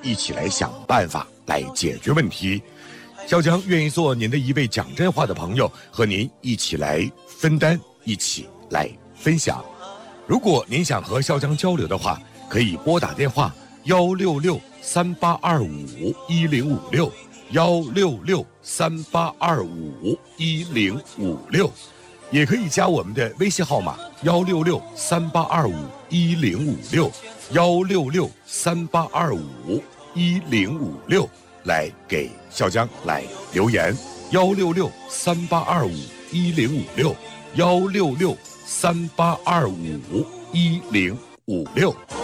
一起来想办法来解决问题。小江愿意做您的一位讲真话的朋友，和您一起来分担，一起来分享。如果您想和小江交流的话，可以拨打电话166-3825-1056，166-3825-1056，也可以加我们的微信号码166-3825-1056，166-3825-1056，来给小江来留言，166-3825-1056，166-3825-1056。